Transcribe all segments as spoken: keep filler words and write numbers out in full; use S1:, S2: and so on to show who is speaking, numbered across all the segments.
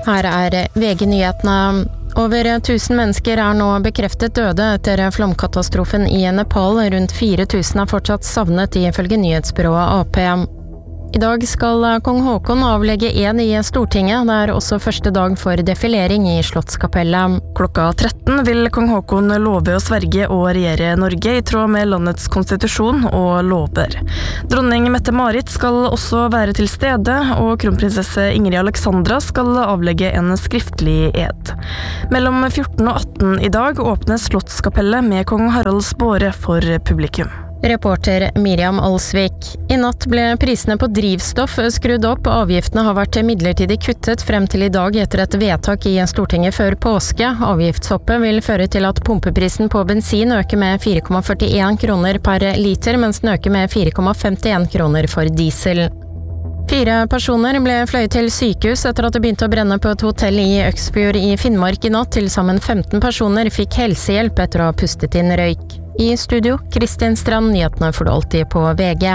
S1: Her er V G-nyhetene. Over tusen mennesker er nå bekreftet døde etter flomkatastrofen i Nepal. Rundt fire tusen er fortsatt savnet ifølge nyhetsbyrået A P. I dag skal kong Haakon avlegge ed i Stortinget. Det er også første dag for defilering i Slottskapellet.
S2: Klokka tretten vil kong Haakon love å sverge og regjere Norge i tråd med landets konstitusjon og lover. Dronning Mette-Marit skal også være til stede, og kronprinsesse Ingrid Alexandra skal avlegge en skriftlig ed. Mellom fjorten og atten i dag åpnes Slottskapellet med kong Haralds båre for publikum.
S1: Reporter Miriam Alsvik. I natt ble prisene på drivstoff skrudd opp. Avgiftene har vært midlertidig kuttet frem til i dag etter et vedtak i Stortinget før påske. Avgiftshoppet vil føre til at pumpeprisen på bensin øker med fire komma førtien kroner per liter, mens den øker med fire komma femtien kroner for diesel. Fire personer ble fløyet til sykehus etter at det begynte å brenne på et hotell i Øksfjord i Finnmark i natt. Til sammen femten personer fikk helsehjelp etter å ha pustet inn røyk. I studio, Kristin Strand, nyhetene får du alltid på V G.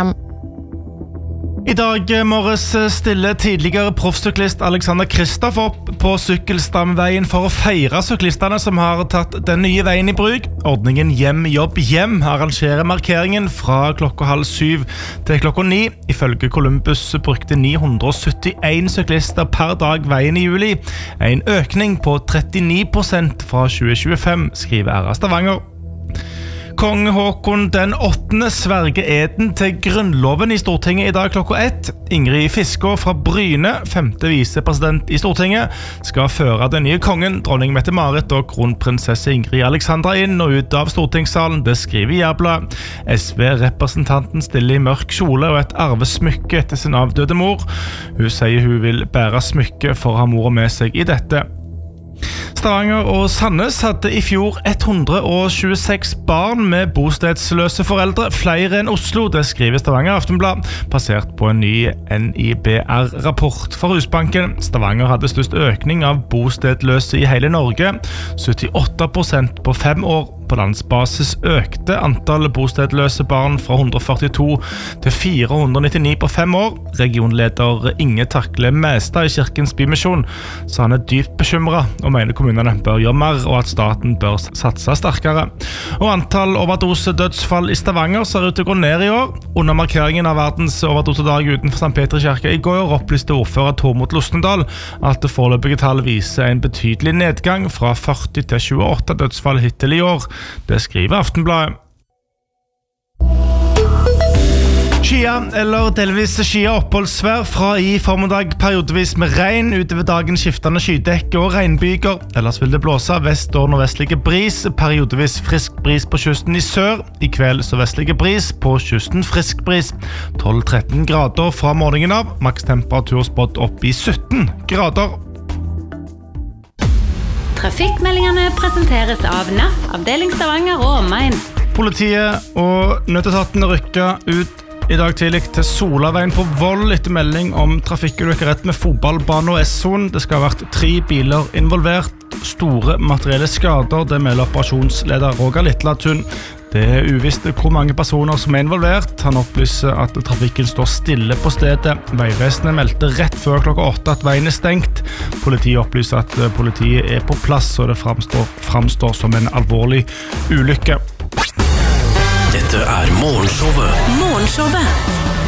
S3: I dag morges stiller tidligere proffsyklist Alexander Kristoff opp på sykkelstamveien for å feire syklistene som har tatt den nye veien i bruk. Ordningen Hjem, Jobb, Hjem arrangerer markeringen fra klokka halv syv til klokka ni. Ifølge Columbus brukte ni hundre syttien syklister per dag veien i juli. En økning på trettini prosent fra tjue tjuefem, skriver R A Stavanger. Kong Haakon den åttende sverger eden til grunnloven i Stortinget i dag klokka ett. Ingrid Fiskå fra Bryne, femte visepresident i Stortinget, skal føre den nye kongen, dronning Mette-Marit og kronprinsesse Ingrid Alexandra inn og ut av stortingssalen. Det skriver Jærbladet. S V-representanten stiller i mørk kjole og et arvesmykke etter sin avdøde mor. Hun sier hun vil bære smykke for å ha mor med seg i dette. Stavanger og Sandnes hadde i fjor ett hundre tjueseks barn med bostedsløse foreldre, flere enn Oslo. Det skriver Stavanger Aftenblad, basert på en ny N I B R-rapport for Husbanken. Stavanger hadde størst økning av bostedløse i hele Norge, syttiåtte prosent på fem år. På landsbasis økte antall bostedløse barn fra hundre førtito til fire hundre nittini på fem år. Regionleder Inge Takle Mestad i Kirkens Bymisjon sa han er dypt bekymret og mener kommunene bør gjøre mer og at staten bør satse sterkere. Og antall overdosedødsfall i Stavanger ser ut til å gå ned i år. Under markeringen av verdens overdosedag utenfor Sankt Petri kirke i går opplyste ordfører Tormod Lostendal at det foreløpige tall viser en betydelig nedgang fra førti til tjueåtte dødsfall hittil i år. Det skriver Aftenbladet. Skia eller delvis skia oppholdsvær fra i formiddag periodevis med regn, utover dagen skiftende skydekke og regnbyger. Ellers vil det blåse vest- og nordvestlige bris, periodevis frisk bris på kysten i sør. I kveld så vestlige bris, på kysten frisk bris. tolv til tretten grader fra morgenen av, makstemperatur spådd opp i sytten grader.
S4: Trafikkmeldingene presenteres av N A F, avdeling Stavanger og omegn.
S3: Politiet og nødetaten rykker ut i dag tidlig til Solaveien på Voll etter melding om trafikkulykke rett med fotballbane og S-zone. Det skal ha vært tre biler involvert, store materielle skader. Det melder operasjonsleder Roger Litlatun. Det er uvisst hvor mange personer som er involvert. Han opplyser at trafikken står stille på stedet. Veivesenet meldte rett før klokka åtte at veien er stengt. Politiet opplyser at politiet er på plass, og det framstår, framstår som en alvorlig ulykke.
S5: Dette er Morgenshowet.
S4: Morgenshowet.